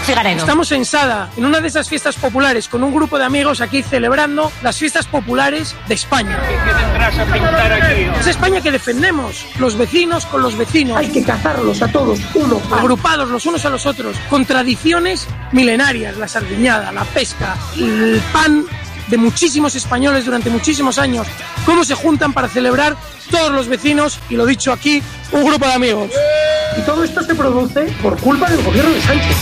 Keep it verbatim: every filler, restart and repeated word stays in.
Figaredo. Estamos en Sada, en una de esas fiestas populares, con un grupo de amigos aquí celebrando las fiestas populares de España. ¿Qué vendrás a pintar aquí? Es España que defendemos, los vecinos con los vecinos. Hay que cazarlos a todos, uno. Agrupados los unos a los otros, con tradiciones milenarias, la sardiñada, la pesca, el pan de muchísimos españoles durante muchísimos años. Cómo se juntan para celebrar todos los vecinos, y lo dicho aquí, un grupo de amigos. Y todo esto se produce por culpa del gobierno de Sánchez.